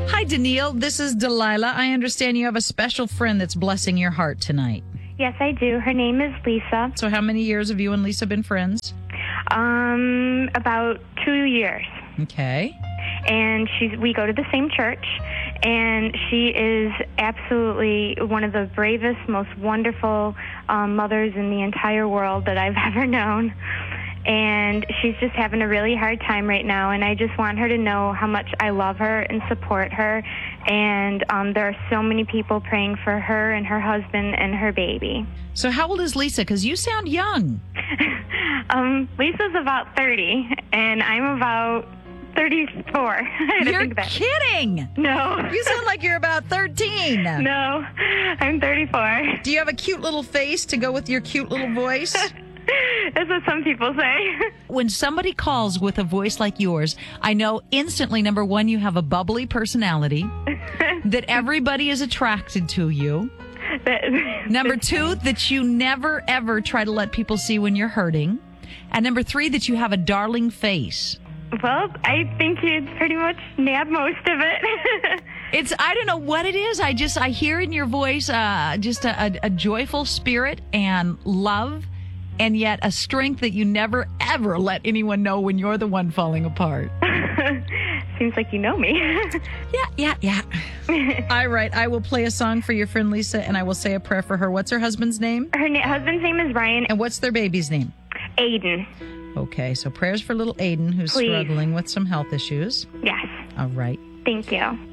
Hi, Danielle. This is Delilah. I understand you have a special friend that's blessing your heart tonight. Yes, I do. Her name is Lisa. So how many years have you and Lisa been friends? About 2 years. Okay. And we go to the same church, and she is absolutely one of the bravest, most wonderful mothers in the entire world that I've ever known. And she's just having a really hard time right now, and I just want her to know how much I love her and support her. And there are so many people praying for her and her husband and her baby. So how old is Lisa? Because you sound young. Lisa's about 30, and I'm about 34. You're kidding. No. You sound like you're about 13. No, I'm 34. Do you have a cute little face to go with your cute little voice? That's what some people say. When somebody calls with a voice like yours, I know instantly, number one, you have a bubbly personality, that everybody is attracted to you. Number two, that you never, ever try to let people see when you're hurting. And number three, that you have a darling face. Well, I think you pretty much nabbed most of it. I don't know what it is. I hear in your voice just a joyful spirit and love, and yet a strength that you never, ever let anyone know when you're the one falling apart. Seems like you know me. Yeah. All right. I will play a song for your friend Lisa, and I will say a prayer for her. What's her husband's name? Her husband's name is Ryan. And what's their baby's name? Aiden. Okay. So prayers for little Aiden, who's Please. struggling with some health issues. Yes. All right. Thank you.